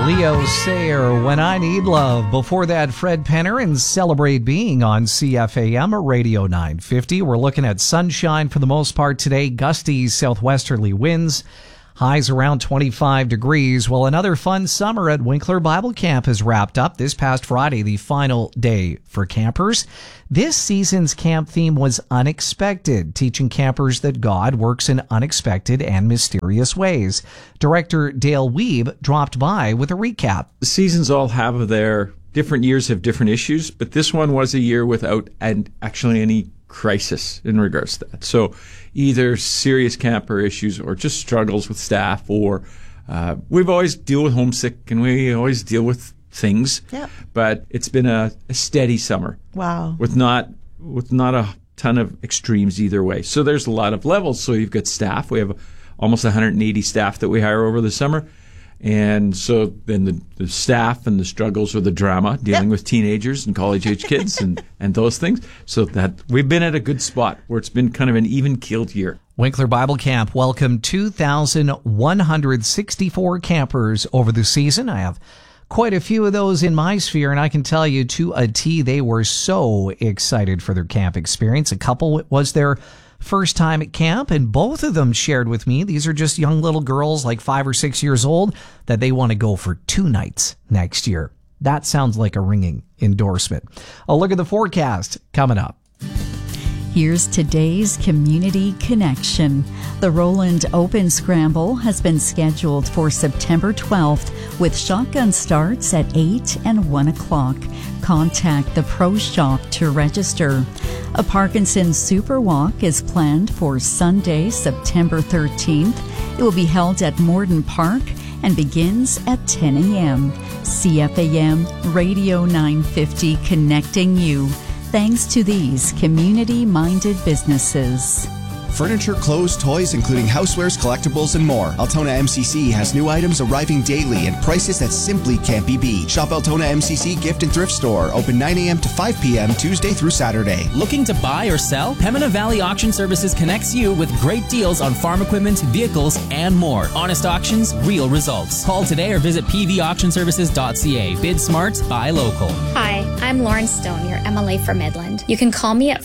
Leo Sayer, When I Need Love. Before that, Fred Penner and Celebrate Being on CFAM Radio 950. We're looking at sunshine for the most part today. Gusty southwesterly winds. Highs around 25 degrees. Well, another fun summer at Winkler Bible Camp has wrapped up this past Friday, the final day for campers. This season's camp theme was unexpected, teaching campers that God works in unexpected and mysterious ways. Director Dale Weeb dropped by with a recap. The seasons all have their different years have different issues, but this one was a year without actually any crisis in regards to that. So either serious camper issues or just struggles with staff, or we've always deal with homesick and we always deal with things. Yep. But it's been a steady summer. Wow. With not a ton of extremes either way. So there's a lot of levels. So you've got staff. We have almost 180 staff that we hire over the summer. And so then the staff and the struggles or the drama dealing with teenagers and college-age kids and those things. So that we've been at a good spot where it's been kind of an even-keeled year. Winkler Bible Camp welcomed 2,164 campers over the season. I have quite a few of those in my sphere, and I can tell you to a T, they were so excited for their camp experience. A couple was their first time at camp, and both of them shared with me, these are just young little girls like 5 or 6 years old, that they want to go for 2 nights next year. That sounds like a ringing endorsement. A look at the forecast coming up. Here's today's Community Connection. The Roland Open Scramble has been scheduled for September 12th with shotgun starts at 8 and 1 o'clock. Contact the Pro Shop to register. A Parkinson's Super Walk is planned for Sunday, September 13th. It will be held at Morden Park and begins at 10 a.m. CFAM Radio 950, connecting you. Thanks to these community-minded businesses. Furniture, clothes, toys, including housewares, collectibles, and more. Altona MCC has new items arriving daily and prices that simply can't be beat. Shop Altona MCC Gift and Thrift Store. Open 9 a.m. to 5 p.m. Tuesday through Saturday. Looking to buy or sell? Pembina Valley Auction Services connects you with great deals on farm equipment, vehicles, and more. Honest auctions, real results. Call today or visit pvauctionservices.ca. Bid smart, buy local. Hi, I'm Lauren Stone, your MLA for Midland. You can call me at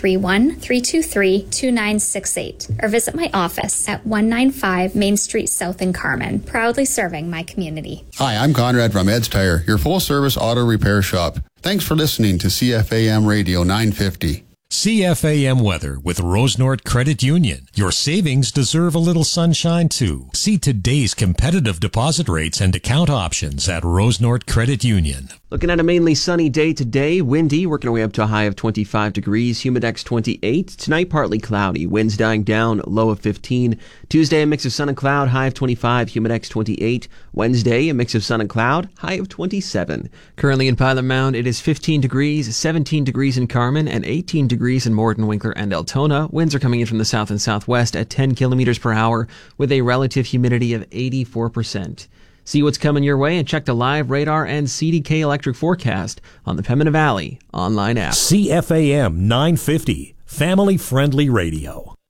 431-323-2968 or visit my office at 195 Main Street South in Carman, proudly serving my community. Hi, I'm Conrad from Ed's Tire, your full-service auto repair shop. Thanks for listening to CFAM Radio 950. CFAM weather with Rosenort Credit Union. Your savings deserve a little sunshine too. See today's competitive deposit rates and account options at Rosenort Credit Union. Looking at a mainly sunny day today, windy, working our way up to a high of 25 degrees, humidex 28. Tonight, partly cloudy, winds dying down, low of 15. Tuesday, a mix of sun and cloud, high of 25, humidex 28. Wednesday, a mix of sun and cloud, high of 27. Currently in Pilot Mound, it is 15 degrees, 17 degrees in Carman, and 18 degrees in Morden, Winkler, and Altona. Winds are coming in from the south and southwest at 10 kilometers per hour with a relative humidity of 84%. See what's coming your way and check the live radar and CDK electric forecast on the Pembina Valley online app. CFAM 950, family-friendly radio.